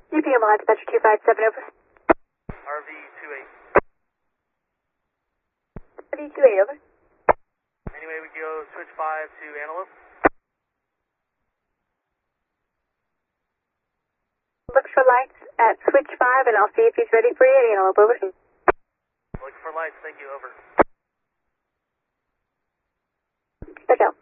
UPM Dispatcher 257, over. RV28. RV28, over. Anyway, we go switch 5 to Antelope. Look for lights at switch 5, and I'll see if he's ready for you at Antelope, over. Look for lights, thank you, over. Check out.